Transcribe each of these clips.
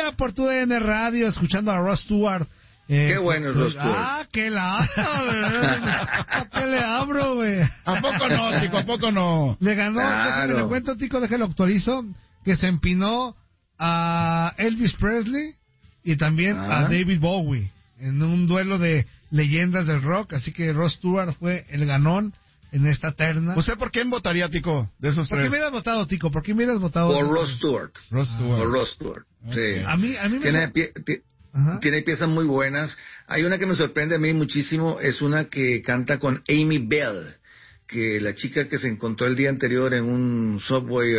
día por tu DN Radio, escuchando a Ross Stewart. Qué bueno es Ross Stewart. Qué lata, ¿qué le abro, güey? ¿A poco no, Tico? ¿A poco no? Le ganó, Claro. le cuento, Tico, déjalo actualizo, que se empinó a Elvis Presley y también a David Bowie en un duelo de leyendas del rock, así que Ross Stewart fue el ganón en esta terna. ¿Usted por quién votaría, Tico, de esos ¿Por qué tres? me hubieras votado, Tico? ¿Por qué me hubieras votado? Por Ross Stewart. Ross Stewart. Por Ross Stewart. Sí. A mí me... Tiene piezas muy buenas. Hay una que me sorprende a mí muchísimo, es una que canta con Amy Bell, que la chica que se encontró el día anterior en un subway,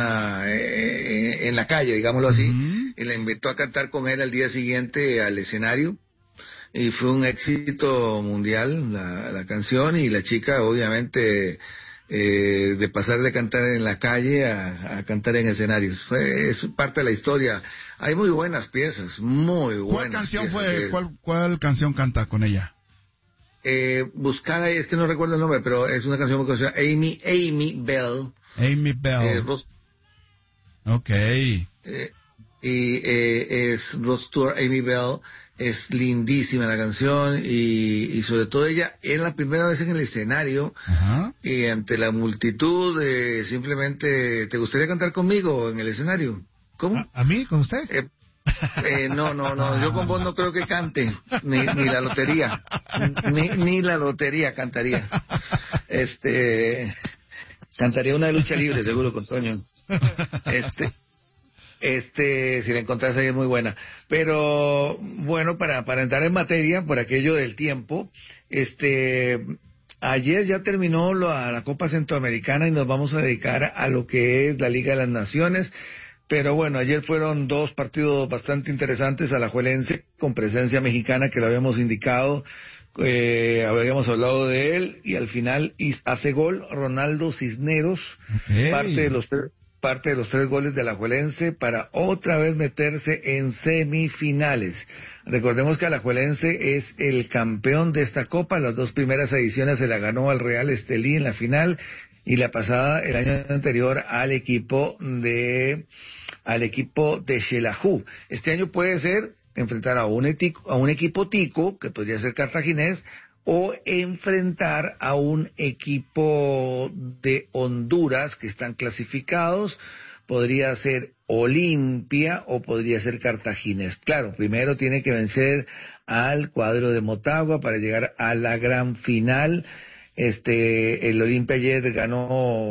en la calle, digámoslo así, y la invitó a cantar con él al día siguiente al escenario. Y fue un éxito mundial la canción, y la chica obviamente de pasar de cantar en la calle a cantar en escenarios. Es parte de la historia. Hay muy buenas piezas, muy buenas. ¿Cuál canción piezas. cuál canción canta con ella? Buscar ahí, es que no recuerdo el nombre, pero es una canción muy conocida, Amy Bell. Amy Bell. Ok. Es Ross Stewart, Amy Bell. Es lindísima la canción, y sobre todo ella es la primera vez en el escenario. Ajá. Y ante la multitud, simplemente, ¿te gustaría cantar conmigo en el escenario? ¿Cómo? ¿A mí? ¿Con usted? No, yo con vos no creo que cante, ni la lotería, ni la lotería cantaría. Cantaría una de lucha libre, seguro, con Toño. Si la encontrás ahí es muy buena. Pero, bueno, para entrar en materia, por aquello del tiempo, ayer ya terminó la Copa Centroamericana y nos vamos a dedicar a lo que es la Liga de las Naciones. Pero bueno, ayer fueron dos partidos bastante interesantes. Alajuelense, con presencia mexicana, que lo habíamos indicado, habíamos hablado de él, y al final hace gol Ronaldo Cisneros, parte de los tres goles de Alajuelense, para otra vez meterse en semifinales. Recordemos que Alajuelense es el campeón de esta Copa. Las dos primeras ediciones se la ganó al Real Estelí en la final, y la pasada, el año anterior, al equipo de Xelajú. Este año puede ser enfrentar a un equipo tico, que podría ser cartaginés, o enfrentar a un equipo de Honduras que están clasificados. Podría ser Olimpia o podría ser Cartaginés. Claro, primero tiene que vencer al cuadro de Motagua para llegar a la gran final. El Olimpia ayer ganó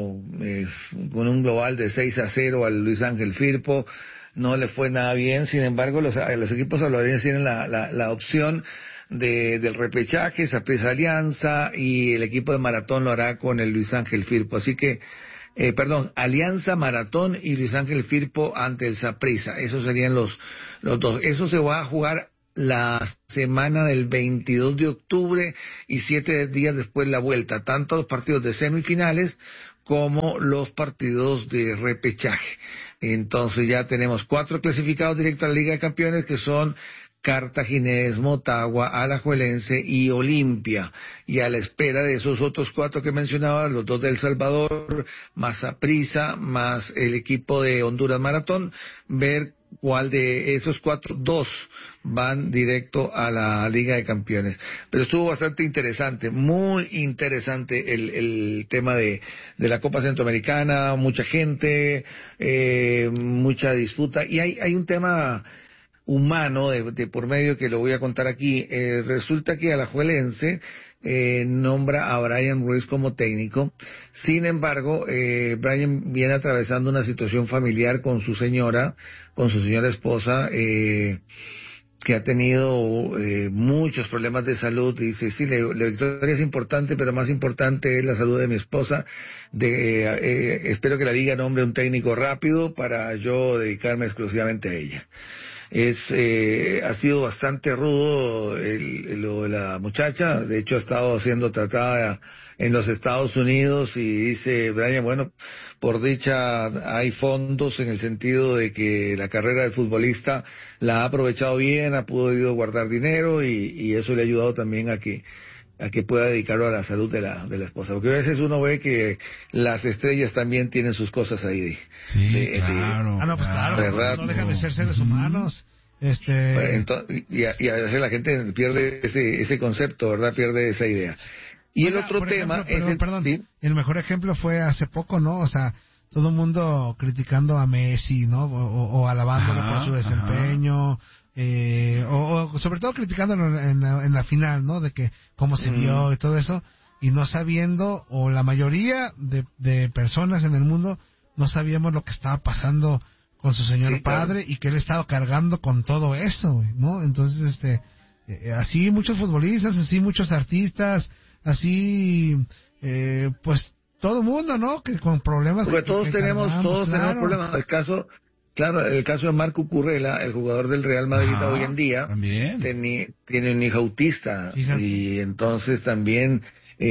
con un global de 6-0 al Luis Ángel Firpo. No le fue nada bien. Sin embargo, los equipos salvadoreños tienen la opción del repechaje, Saprissa Alianza, y el equipo de Maratón lo hará con el Luis Ángel Firpo. Así que, Alianza, Maratón y Luis Ángel Firpo ante el Saprissa. Esos serían los dos. Eso se va a jugar la semana del 22 de octubre y 7 días después la vuelta, tanto los partidos de semifinales como los partidos de repechaje. Entonces ya tenemos 4 clasificados directos a la Liga de Campeones, que son Cartaginés, Motagua, Alajuelense y Olimpia, y a la espera de esos otros 4 que mencionaba, los 2 de El Salvador, más Saprissa, más el equipo de Honduras Maratón, ver cuál de esos 4, 2 van directo a la Liga de Campeones. Pero estuvo bastante interesante, muy interesante el tema de la Copa Centroamericana, mucha gente, mucha disputa, y hay un tema humano de por medio que lo voy a contar aquí. Resulta que Alajuelense nombra a Brian Ruiz como técnico. Sin embargo, Brian viene atravesando una situación familiar con su señora esposa, que ha tenido muchos problemas de salud. Dice, sí, la victoria es importante, pero más importante es la salud de mi esposa. Espero que la liga nombre un técnico rápido para yo dedicarme exclusivamente a ella. Ha sido bastante rudo lo de la muchacha. De hecho, ha estado siendo tratada en los Estados Unidos, y dice Brian, bueno, por dicha hay fondos, en el sentido de que la carrera del futbolista la ha aprovechado bien, ha podido guardar dinero, y eso le ha ayudado también a que a que pueda dedicarlo a la salud de la esposa. Porque a veces uno ve que las estrellas también tienen sus cosas ahí. Claro. No, pues claro, ¿verdad? no dejan de ser seres humanos. Y a veces la gente pierde ese concepto, ¿verdad? Pierde esa idea. Y el otro tema ¿sí? El mejor ejemplo fue hace poco, ¿no? O sea, todo el mundo criticando a Messi, ¿no? O alabándolo por su desempeño, o sobre todo criticándolo en la final, ¿no? De que cómo se vio y todo eso, y no sabiendo, o la mayoría de personas en el mundo no sabíamos lo que estaba pasando con su señor padre, claro, y que él estaba cargando con todo eso, ¿no? Entonces, así muchos futbolistas, así muchos artistas, así, pues todo el mundo, ¿no? Que con problemas. Porque todos tenemos problemas. El caso de Marco Currela, el jugador del Real Madrid hoy en día, tiene un hijo autista. Fíjate. Y entonces también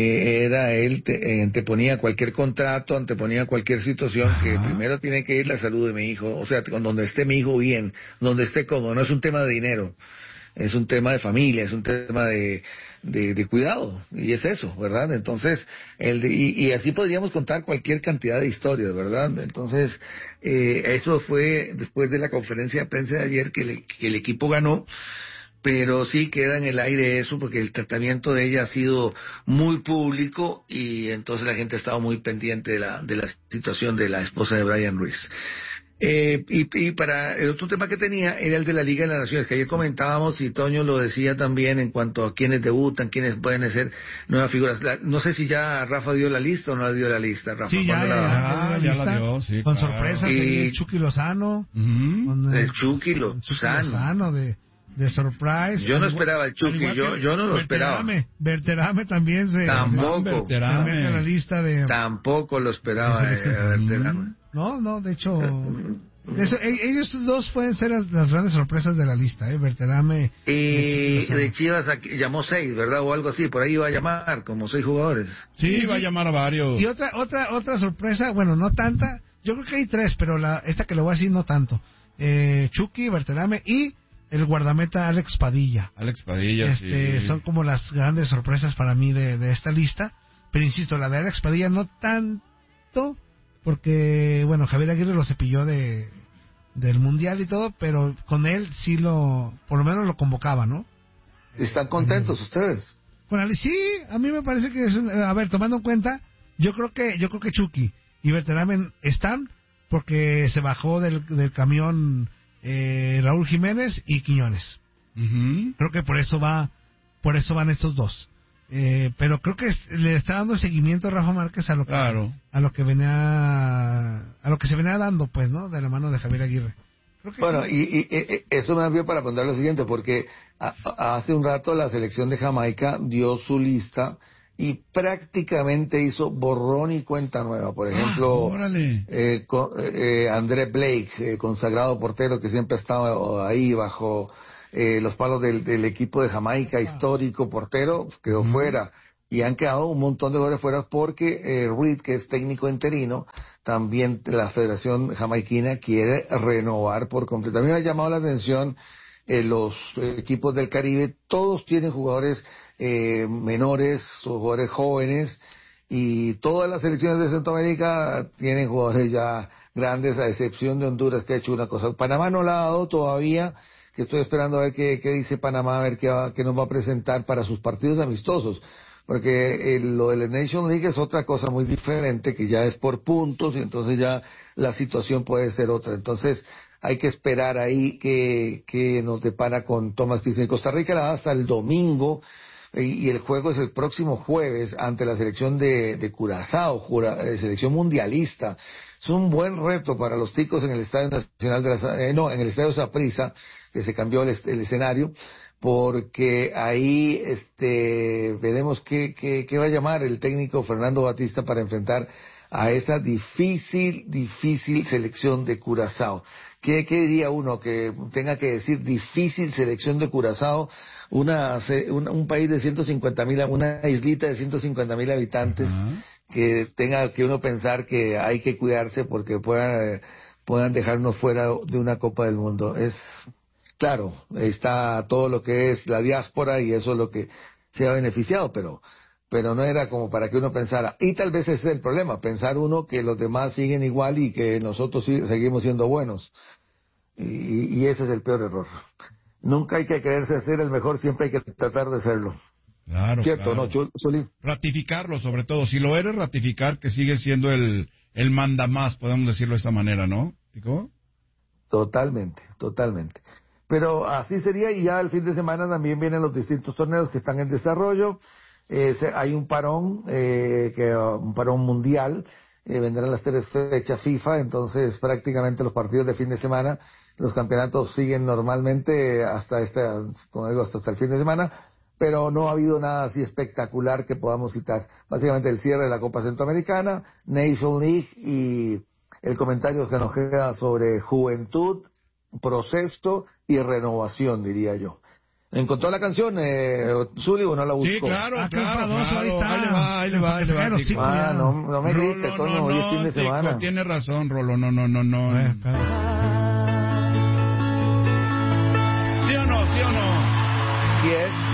él anteponía cualquier contrato, anteponía cualquier situación, que primero tiene que ir la salud de mi hijo, o sea, donde esté mi hijo bien, donde esté cómodo. No es un tema de dinero, es un tema de familia, es un tema de cuidado, y es eso, ¿verdad? Entonces, y así podríamos contar cualquier cantidad de historias, ¿verdad? Entonces, eso fue después de la conferencia de prensa de ayer que el equipo ganó, pero sí queda en el aire eso, porque el tratamiento de ella ha sido muy público, y entonces la gente ha estado muy pendiente de la situación de la esposa de Brian Ruiz. Y para el otro tema que tenía era el de la Liga de las Naciones, que ayer comentábamos, y Toño lo decía también en cuanto a quienes debutan, quienes pueden ser nuevas figuras. No sé si ya Rafa dio la lista o no la dio la lista, Rafa. Sí, ya la dio, sí, con sorpresas, el Chucky Lozano. El Chucky Lozano de surprise. Yo no esperaba el Chucky, yo no lo esperaba. Berterame también tampoco se mete en la lista de... Tampoco lo esperaba Berterame. No, de hecho, ellos dos pueden ser las grandes sorpresas de la lista, Berterame. Y de Chivas llamó 6, ¿verdad? O algo así, por ahí iba a llamar como 6 jugadores. Sí, va a llamar a varios. Y otra sorpresa, bueno, no tanta, yo creo que hay 3, pero esta que le voy a decir no tanto. Chucky, Berterame y el guardameta Alex Padilla. Sí. Son como las grandes sorpresas para mí de esta lista, pero insisto, la de Alex Padilla no tanto, porque, bueno, Javier Aguirre lo cepilló del Mundial y todo, pero con él sí por lo menos lo convocaba, ¿no? ¿Están contentos ustedes? Sí, a mí me parece que a ver, tomando en cuenta, yo creo que Chucky y Berterame están porque se bajó del camión Raúl Jiménez y Quiñones. Creo que por eso van estos dos. Pero creo que le está dando seguimiento a Rafa Márquez a lo que se venía dando, pues, ¿no? De la mano de Javier Aguirre. Creo que bueno, sí. y eso me envió para preguntar lo siguiente, porque hace un rato la selección de Jamaica dio su lista y prácticamente hizo borrón y cuenta nueva. Por ejemplo, André Blake, consagrado portero que siempre ha estado ahí bajo los palos del equipo de Jamaica, histórico portero, quedó fuera. Y han quedado un montón de jugadores fuera porque Reed, que es técnico interino, también la Federación Jamaiquina quiere renovar por completo. A mí me ha llamado la atención los equipos del Caribe, todos tienen jugadores menores o jugadores jóvenes, y todas las selecciones de Centroamérica tienen jugadores ya grandes, a excepción de Honduras, que ha hecho una cosa. Panamá no la ha dado todavía, que estoy esperando a ver qué dice Panamá, a ver qué nos va a presentar para sus partidos amistosos, porque lo de la Nation League es otra cosa muy diferente, que ya es por puntos, y entonces ya la situación puede ser otra. Entonces hay que esperar ahí que nos depara con Thomas Pizzi. Costa Rica la da hasta el domingo, y el juego es el próximo jueves ante la selección de Curazao, selección mundialista. Es un buen reto para los ticos en el Estadio Nacional en el Estadio Saprissa, que se cambió el escenario, porque ahí veremos qué va a llamar el técnico Fernando Batista para enfrentar a esa difícil selección de Curazao. ¿Qué diría uno que tenga que decir difícil selección de Curazao? Un país de 150,000, una islita de 150,000 habitantes, que tenga que uno pensar que hay que cuidarse porque puedan dejarnos fuera de una Copa del Mundo. Claro, está todo lo que es la diáspora, y eso es lo que se ha beneficiado, pero no era como para que uno pensara, y tal vez ese es el problema, pensar uno que los demás siguen igual y que nosotros seguimos siendo buenos, y ese es el peor error. Nunca hay que creerse ser el mejor, siempre hay que tratar de serlo. Claro, ¿Cierto, claro. no, Zuli? Ratificarlo, sobre todo. Si lo eres, ratificar que sigue siendo el mandamás, podemos decirlo de esa manera, ¿no, Tico? Totalmente. Pero así sería, y ya el fin de semana también vienen los distintos torneos que están en desarrollo. Hay un parón, un parón mundial, vendrán las 3 fechas FIFA, entonces prácticamente los partidos de fin de semana, los campeonatos siguen normalmente hasta el fin de semana, pero no ha habido nada así espectacular que podamos citar. Básicamente el cierre de la Copa Centroamericana, Nation League y el comentario que nos queda sobre juventud, proceso y renovación, diría yo. ¿Encontró la canción, Zuli, o no la buscó? Sí, claro. Ahí está. Ahí le va. No me grites, Toño, hoy es fin de semana. Tico, tiene razón, Rolo, no. ¿Sí o no? ¿Sí es?